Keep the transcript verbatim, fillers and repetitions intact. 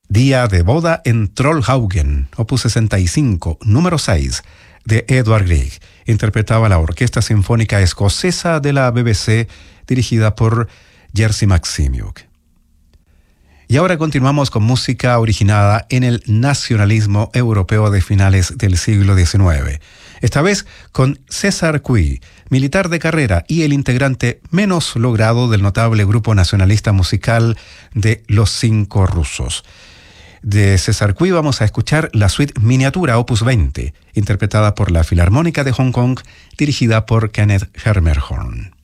Día de boda en Trollhaugen, opus sesenta y cinco, número seis, de Edvard Grieg. Interpretaba la Orquesta Sinfónica Escocesa de la B B C, dirigida por Jerzy Maksimiuk. Y ahora continuamos con música originada en el nacionalismo europeo de finales del siglo diecinueve. Esta vez con César Cui, militar de carrera y el integrante menos logrado del notable grupo nacionalista musical de Los Cinco Rusos. De César Cui vamos a escuchar la suite miniatura opus veinte, interpretada por la Filarmónica de Hong Kong, dirigida por Kenneth Hermerhorn.